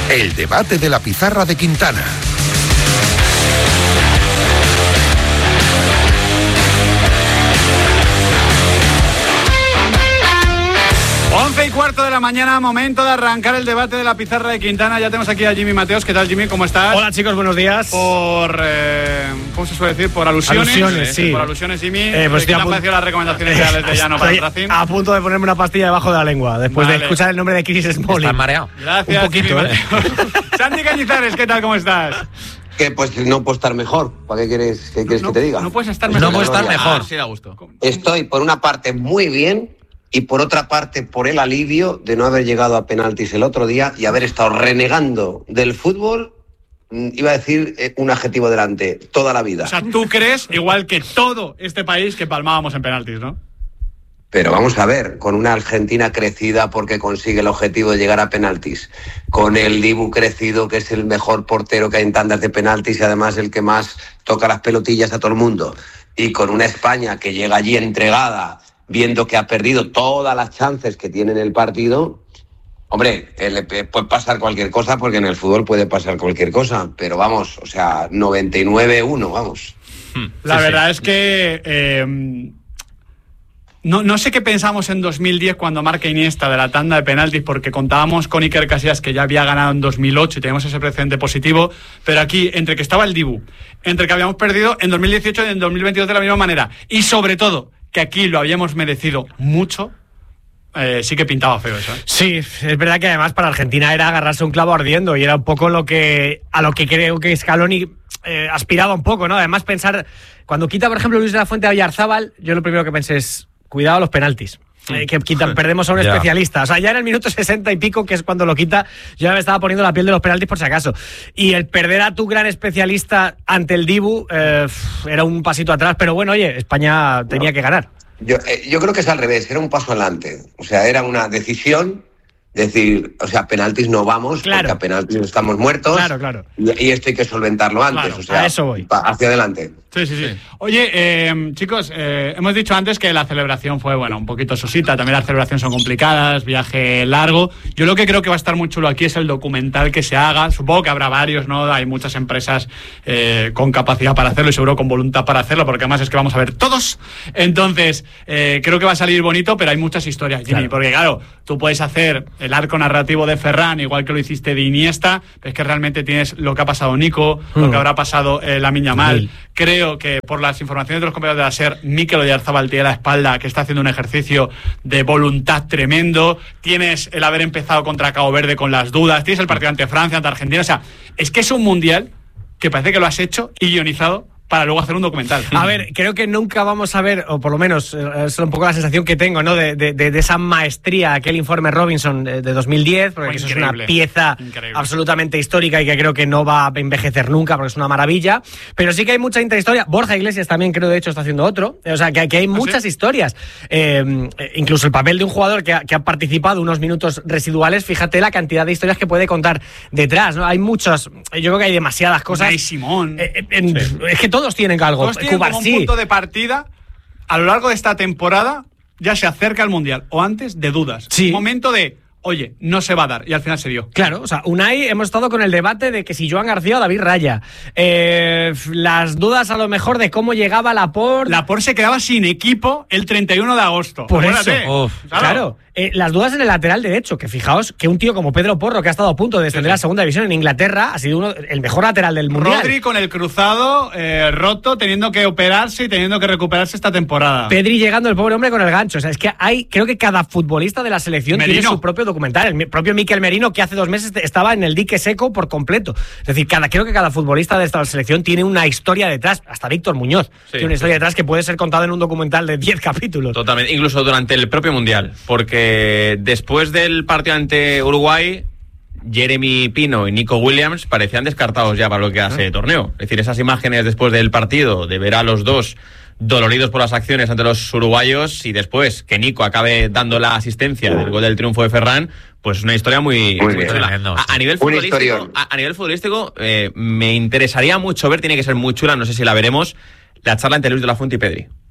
El debate de la pizarra de Quintana. Once y cuarto de la mañana, momento de arrancar el debate de la pizarra de Quintana. Ya tenemos aquí a Jimmy Mateos. ¿Qué tal, Jimmy? ¿Cómo estás? Hola, chicos, buenos días. ¿Cómo se suele decir? Por alusiones. Alusiones, sí. Por alusiones, Jimmy. Pues ¿Qué te han parecido las recomendaciones reales de Llano para el Racing? A punto de ponerme una pastilla debajo de la lengua, después de escuchar el nombre de Chris Smalling. Estás mareado. Gracias, un poquito, Jimmy Santi Cañizares, ¿qué tal? ¿Cómo estás? Que pues no puedo estar mejor. ¿Para qué quieres que te diga? No puedes estar mejor. No puedo estar mejor. Sí, da gusto. Estoy por una parte muy bien y por otra parte por el alivio de no haber llegado a penaltis el otro día y haber estado renegando del fútbol. Iba a decir un adjetivo delante, toda la vida. O sea, tú crees, igual que todo este país, que palmábamos en penaltis, ¿no? Pero vamos a ver, con una Argentina crecida porque consigue el objetivo de llegar a penaltis, con el Dibu crecido, que es el mejor portero que hay en tandas de penaltis y además el que más toca las pelotillas a todo el mundo, y con una España que llega allí entregada, viendo que ha perdido todas las chances que tiene en el partido. Hombre, le puede pasar cualquier cosa porque en el fútbol puede pasar cualquier cosa, pero vamos, o sea, 99-1, vamos. La verdad es que no sé qué pensamos en 2010 cuando marca Iniesta de la tanda de penaltis, porque contábamos con Iker Casillas, que ya había ganado en 2008 y tenemos ese precedente positivo, pero aquí, entre que estaba el Dibu, entre que habíamos perdido en 2018 y en 2022 de la misma manera, y sobre todo que aquí lo habíamos merecido mucho, sí que pintaba feo eso, ¿eh? Sí, es verdad que además para Argentina era agarrarse un clavo ardiendo y era un poco a lo que creo que Scaloni aspiraba un poco, ¿no? Además pensar, cuando quita por ejemplo Luis de la Fuente a Oyarzábal, yo lo primero que pensé es, cuidado los penaltis. Perdemos a un especialista. O sea, ya en el minuto 60 y pico, que es cuando lo quita, yo ya me estaba poniendo la piel de los penaltis por si acaso. Y el perder a tu gran especialista ante el Dibu era un pasito atrás, pero bueno, oye, España tenía que ganar. Yo creo que es al revés, era un paso adelante. O sea, era una decisión, decir, o sea, penaltis no vamos, claro, porque a penaltis estamos muertos. Claro. Y esto hay que solventarlo antes, Claro, o sea, a eso voy. Hacia adelante. Sí. Oye, chicos, hemos dicho antes que la celebración fue, un poquito sosita. También las celebraciones son complicadas, viaje largo. Yo lo que creo que va a estar muy chulo aquí es el documental que se haga. Supongo que habrá varios, ¿no? Hay muchas empresas con capacidad para hacerlo y seguro con voluntad para hacerlo, porque además es que vamos a ver todos. Entonces, creo que va a salir bonito, pero hay muchas historias, Jimmy, claro. Porque claro, tú puedes hacer el arco narrativo de Ferran, igual que lo hiciste de Iniesta, pero es que realmente tienes lo que ha pasado Nico, lo que habrá pasado Lamine Yamal. Creo que por las informaciones de los compañeros de la SER, Mikel Oyarzabal tiene la espalda, que está haciendo un ejercicio de voluntad tremendo. Tienes el haber empezado contra Cabo Verde con las dudas, tienes el partido ante Francia, ante Argentina. O sea, es que es un mundial que parece que lo has hecho y guionizado para luego hacer un documental. A ver, creo que nunca vamos a ver, o por lo menos es un poco la sensación que tengo, ¿no? De esa maestría, aquel informe Robinson de 2010, porque eso es una pieza absolutamente histórica y que creo que no va a envejecer nunca, porque es una maravilla. Pero sí que hay mucha intrahistoria. Borja Iglesias también, creo, de hecho, está haciendo otro. O sea, que hay muchas historias. Incluso el papel de un jugador que ha participado unos minutos residuales, fíjate la cantidad de historias que puede contar detrás, ¿no? Hay muchos, yo creo que hay demasiadas cosas. Hay Simón. Es que todos tienen algo. Todos tienen como un punto de partida a lo largo de esta temporada, ya se acerca el Mundial, o antes, de dudas. Sí. Un momento de, oye, no se va a dar, y al final se dio. Claro, o sea, Unai, hemos estado con el debate de que si Joan García o David Raya. Las dudas a lo mejor de cómo llegaba Laporte. Laporte se quedaba sin equipo el 31 de agosto. Por eso. Claro. Las dudas en el lateral derecho, que fijaos que un tío como Pedro Porro, que ha estado a punto de descender a la segunda división en Inglaterra, ha sido el mejor lateral del Mundial. Rodri con el cruzado roto, teniendo que operarse y teniendo que recuperarse esta temporada. Pedri llegando, el pobre hombre, con el gancho. O sea, es que creo que cada futbolista de la selección tiene su propio documental. El propio Mikel Merino, que hace 2 meses estaba en el dique seco por completo. Es decir, creo que cada futbolista de esta selección tiene una historia detrás. Hasta Víctor Muñoz tiene una historia detrás que puede ser contada en un documental de 10 capítulos. Totalmente, incluso durante el propio Mundial, porque después del partido ante Uruguay, Jeremy Pino y Nico Williams parecían descartados ya para lo que hace torneo. Es decir, esas imágenes después del partido, de ver a los dos doloridos por las acciones ante los uruguayos y después que Nico acabe dando la asistencia del gol del triunfo de Ferran, pues es una historia muy chula. A nivel futbolístico, me interesaría mucho ver, tiene que ser muy chula, no sé si la veremos, la charla entre Luis de la Fuente y Pedri.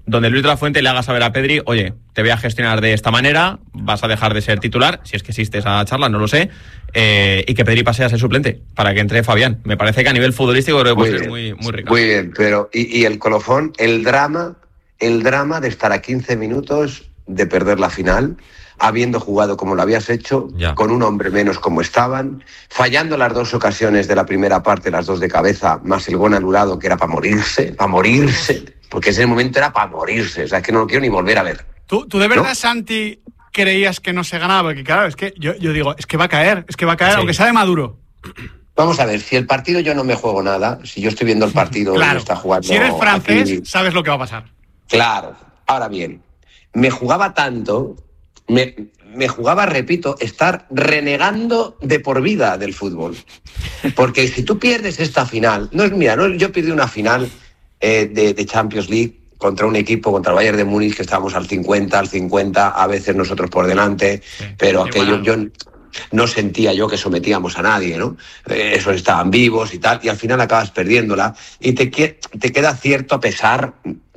donde Luis de la Fuente le haga saber a Pedri, oye, te voy a gestionar de esta manera, vas a dejar de ser titular, si es que existe esa charla, no lo sé, y que Pedri pase a ser suplente, para que entre Fabián. Me parece que a nivel futbolístico creo que puede ser muy rico. Muy bien, pero y el colofón, el drama de estar a 15 minutos de perder la final, habiendo jugado como lo habías hecho, con un hombre menos como estaban, fallando las 2 ocasiones de la primera parte, las 2 de cabeza, más el gol anulado, que era para morirse, porque ese momento era para morirse, o sea, es que no lo quiero ni volver a ver. ¿Tú de verdad, ¿no, Santi, creías que no se ganaba? Porque claro, es que yo digo, es que va a caer, sí, aunque sea de Maduro. Vamos a ver, si el partido yo no me juego nada, si yo estoy viendo el partido claro, y está jugando... Si eres francés, aquí, sabes lo que va a pasar. Claro, ahora bien, me jugaba tanto... Me jugaba, repito, estar renegando de por vida del fútbol. Porque si tú pierdes esta final... yo perdí una final de Champions League contra un equipo, contra el Bayern de Múnich, que estábamos al 50, a veces nosotros por delante, pero aquello yo no sentía yo que sometíamos a nadie, ¿no? Esos estaban vivos y tal, y al final acabas perdiéndola y te queda cierto pesar,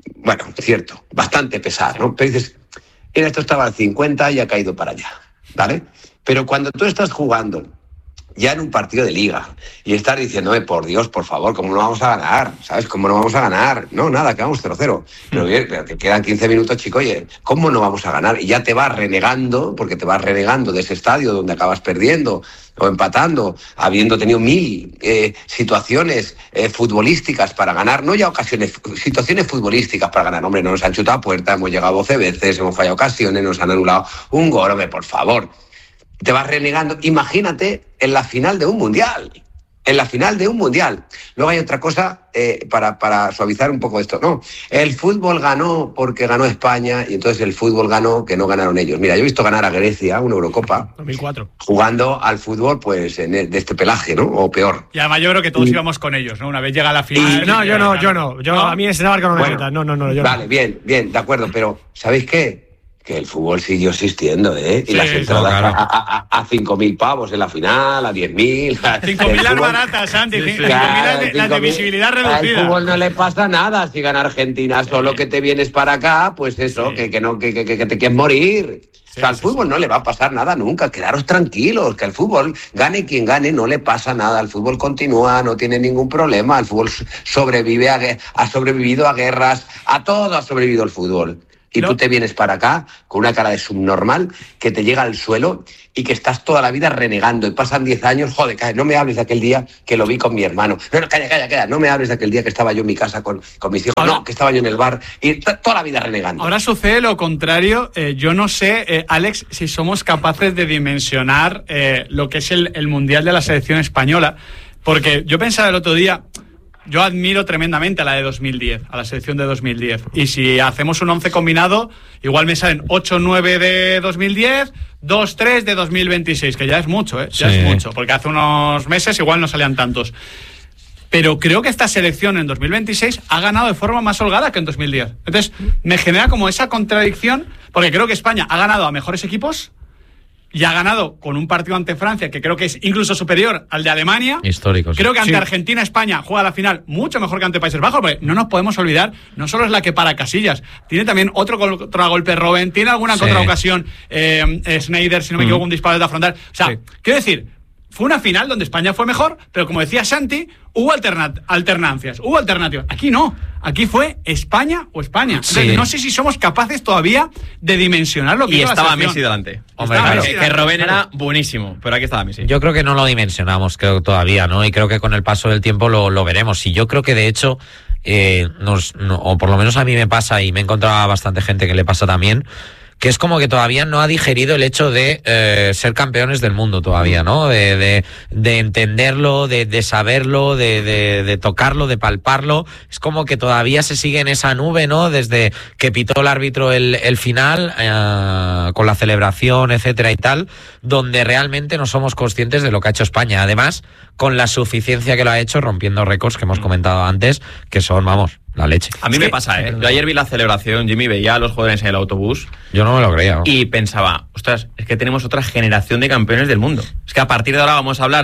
bastante pesar, ¿no? Pero dices... Esto estaba al 50 y ha caído para allá, ¿vale? Pero cuando tú estás jugando ya en un partido de liga y estás diciendo, por Dios, por favor, ¿cómo no vamos a ganar? ¿Sabes? ¿Cómo no vamos a ganar? No, nada, quedamos 0-0. Pero que quedan 15 minutos, chico, oye, ¿cómo no vamos a ganar? Y ya te vas renegando, porque te vas renegando de ese estadio donde acabas perdiendo o empatando, habiendo tenido 1000 situaciones futbolísticas para ganar, no ya situaciones futbolísticas para ganar. Hombre, no nos han chutado a puerta, hemos llegado 12 veces, hemos fallado ocasiones, nos han anulado un gol, hombre, por favor. Te vas renegando. Imagínate en la final de un mundial. Luego hay otra cosa para suavizar un poco esto. No, el fútbol ganó porque ganó España y entonces el fútbol ganó que no ganaron ellos. Mira, yo he visto ganar a Grecia una Eurocopa 2004 jugando al fútbol pues de este pelaje, ¿no? O peor. Y además yo creo que todos íbamos con ellos, ¿no? Una vez llega la final. Yo no. A mí ese barco no me meta. No. Vale, bien, de acuerdo, pero ¿sabéis qué? Que el fútbol siguió existiendo, ¿eh? Sí, y las entradas claro. a 5.000 pavos en la final, a 10.000... 5.000 las baratas, Santi. 5.000 las de visibilidad reducida. Al fútbol no le pasa nada si gana Argentina, solo que te vienes para acá, pues eso, que te quieres morir. O sea, al fútbol no le va a pasar nada nunca, quedaros tranquilos, que al fútbol, gane quien gane, no le pasa nada, el fútbol continúa, no tiene ningún problema, el fútbol ha sobrevivido a guerras, a todo ha sobrevivido el fútbol. Y tú te vienes para acá con una cara de subnormal que te llega al suelo y que estás toda la vida renegando y pasan 10 años, joder, no me hables de aquel día que lo vi con mi hermano, no, calla, no me hables de aquel día que estaba yo en mi casa con mis hijos, ahora, no, que estaba yo en el bar y toda la vida renegando. Ahora sucede lo contrario, yo no sé, Alex, si somos capaces de dimensionar lo que es el Mundial de la selección española, porque yo pensaba el otro día... Yo admiro tremendamente a la de 2010, a la selección de 2010. Y si hacemos un 11 combinado, igual me salen 8-9 de 2010, 2-3 de 2026, que ya es mucho, ¿eh? Ya es mucho, porque hace unos meses igual no salían tantos. Pero creo que esta selección en 2026 ha ganado de forma más holgada que en 2010. Entonces, me genera como esa contradicción, porque creo que España ha ganado a mejores equipos, y ha ganado con un partido ante Francia que creo que es incluso superior al de Alemania. Histórico. Creo que ante Argentina, España juega la final mucho mejor que ante Países Bajos, porque no nos podemos olvidar, no solo es la que para Casillas, tiene también otro contragolpe Robben, tiene alguna contraocasión Sneijder, si no me equivoco, un disparo de frontal. O sea, quiero decir, fue una final donde España fue mejor, pero como decía Santi, hubo alternancias, hubo alternativas. Aquí no, aquí fue España o España. Entonces, no sé si somos capaces todavía de dimensionar lo que y hizo estaba la selección. Messi delante. Hombre, claro, que Robben era buenísimo, pero aquí estaba Messi. Yo creo que no lo dimensionamos, creo todavía, ¿no? Y creo que con el paso del tiempo lo veremos. Y yo creo que de hecho, o por lo menos a mí me pasa, y me he encontrado a bastante gente que le pasa también, que es como que todavía no ha digerido el hecho de ser campeones del mundo todavía, ¿no? De entenderlo, de saberlo, de tocarlo, de palparlo. Es como que todavía se sigue en esa nube, ¿no? Desde que pitó el árbitro el final, con la celebración, etcétera y tal, donde realmente no somos conscientes de lo que ha hecho España. Además, con la suficiencia que lo ha hecho, rompiendo récords que hemos comentado antes, que son, vamos, la leche. A mí me pasa, Yo ayer vi la celebración, Jimmy, veía a los jóvenes en el autobús. Yo no me lo creía, ¿no? Y pensaba, ostras, es que tenemos otra generación de campeones del mundo. Es que a partir de ahora vamos a hablar de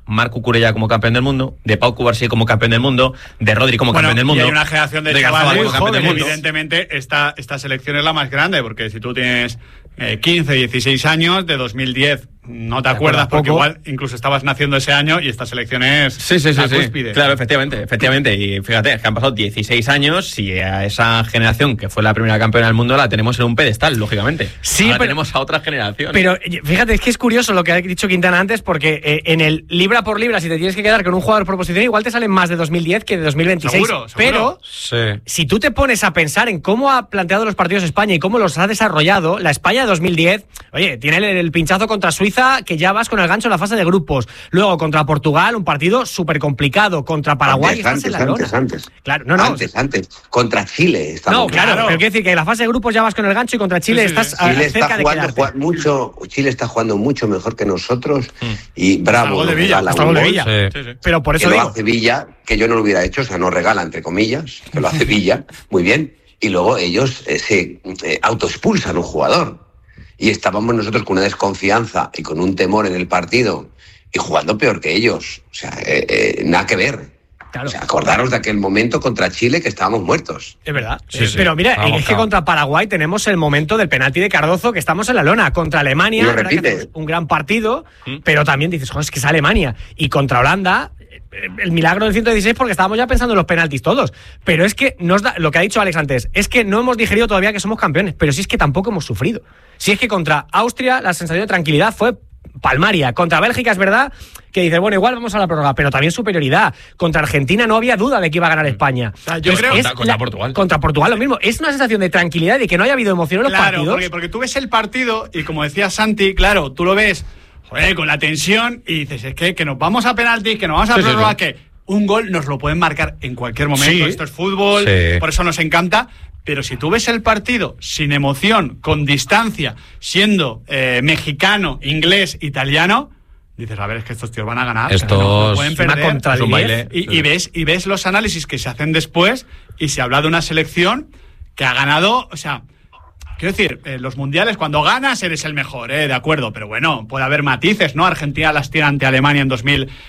Marc Cucurella como campeón del mundo, de Pau Cubarsí como campeón del mundo, de Rodri como campeón del mundo. Y hay una generación de chavales muy jóvenes. Evidentemente, esta selección es la más grande, porque si tú tienes 15, 16 años, de 2010 no te acuerdas porque igual incluso estabas naciendo ese año y esta selección es la cúspide. Claro, efectivamente. Y fíjate, es que han pasado 16 años y a esa generación que fue la primera campeona del mundo la tenemos en un pedestal, lógicamente. Sí, ahora tenemos a otra generación. Pero fíjate, es que es curioso lo que ha dicho Quintana antes, porque en el libra por libra, si te tienes que quedar con un jugador por posición, igual te salen más de 2010 que de 2026. Seguro. Pero si tú te pones a pensar en cómo ha planteado los partidos España y cómo los ha desarrollado, la España de 2010, oye, tiene el pinchazo contra Suiza, que ya vas con el gancho en la fase de grupos. Luego contra Portugal, un partido súper complicado. Contra Paraguay antes. Claro, Antes. Contra Chile. No, claro. Pero quiero decir que en la fase de grupos ya vas con el gancho y contra Chile estás cerca de quedarte. Chile está jugando mucho mejor que nosotros y bravo. Hasta gol de Villa. Sí. Pero por eso que digo. Lo hace Villa, que yo no lo hubiera hecho, o sea, no regala, entre comillas, que lo hace Villa, muy bien. Y luego ellos se autoexpulsan un jugador. Y estábamos nosotros con una desconfianza y con un temor en el partido y jugando peor que ellos. O sea, nada que ver. Claro. O sea, acordaros de aquel momento contra Chile que estábamos muertos. Es verdad. Sí. Pero mira, es que contra Paraguay tenemos el momento del penalti de Cardozo, que estamos en la lona. Contra Alemania, un gran partido, pero también dices, joder, es que es Alemania. Y contra Holanda, el milagro del 116, porque estábamos ya pensando en los penaltis todos. Pero es que lo que ha dicho Alex antes, es que no hemos digerido todavía que somos campeones, pero sí es que tampoco hemos sufrido. Si es que contra Austria la sensación de tranquilidad fue palmaria. Contra Bélgica es verdad que dice, bueno, igual vamos a la prórroga, pero también superioridad. Contra Argentina no había duda de que iba a ganar España. Yo creo contra Portugal. Contra Portugal lo mismo. Es una sensación de tranquilidad y de que no haya habido emoción en los partidos. Porque tú ves el partido y como decía Santi, claro, tú lo ves con la tensión y dices, es que nos vamos a penaltis, que nos vamos a prórroga, que un gol nos lo pueden marcar en cualquier momento. Esto es fútbol, por eso nos encanta. Pero si tú ves el partido sin emoción, con distancia, siendo mexicano, inglés, italiano, dices, a ver, es que estos tíos van a ganar. No pueden perder. Es un baile. Y ves los análisis que se hacen después y se habla de una selección que ha ganado, o sea, quiero decir, los mundiales, cuando ganas eres el mejor, de acuerdo, pero bueno, puede haber matices, ¿no? Argentina las tiene ante Alemania en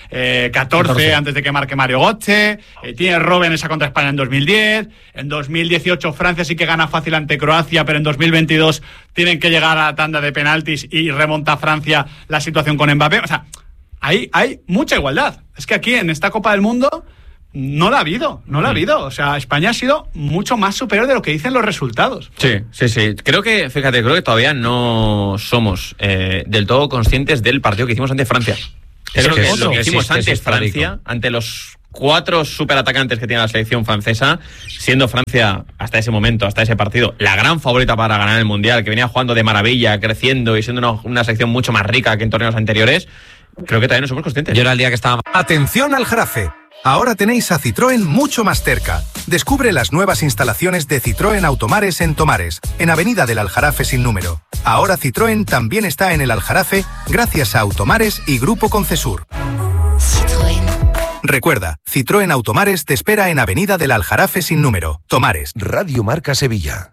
2014, antes de que marque Mario Götze, tiene Robben esa contra España en 2010, en 2018 Francia sí que gana fácil ante Croacia, pero en 2022 tienen que llegar a la tanda de penaltis y remonta Francia la situación con Mbappé, o sea, hay mucha igualdad. Es que aquí en esta Copa del Mundo no la ha habido. O sea, España ha sido mucho más superior de lo que dicen los resultados. Sí. Creo que todavía no somos del todo conscientes del partido que hicimos ante Francia. Creo que lo que hicimos ante Francia, ante los 4 superatacantes que tiene la selección francesa, siendo Francia hasta ese momento, hasta ese partido, la gran favorita para ganar el Mundial, que venía jugando de maravilla, creciendo y siendo una selección mucho más rica que en torneos anteriores, creo que todavía no somos conscientes. Yo era el día que estaba... Atención al Jarafe. Ahora tenéis a Citroën mucho más cerca. Descubre las nuevas instalaciones de Citroën Automares en Tomares, en Avenida del Aljarafe sin número. Ahora Citroën también está en el Aljarafe gracias a Automares y Grupo Concesur. Citroën. Recuerda, Citroën Automares te espera en Avenida del Aljarafe sin número, Tomares. Radio Marca Sevilla,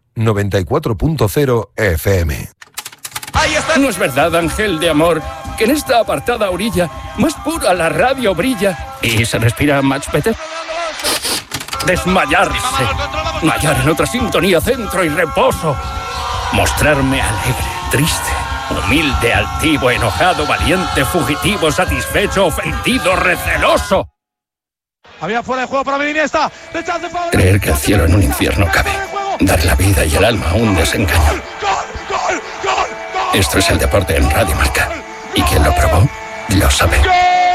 94.0 FM. ¿No es verdad, ángel de amor, que en esta apartada orilla más pura la radio brilla y se respira much better? Desmayarse, hallar en otra sintonía centro y reposo, mostrarme alegre, triste, humilde, altivo, enojado, valiente, fugitivo, satisfecho, ofendido, receloso. Había fuera de juego para Iniesta. Creer que el cielo en un infierno cabe, dar la vida y el alma a un desengaño. Esto es el deporte en Radio Marca. Y quien lo probó, lo sabe.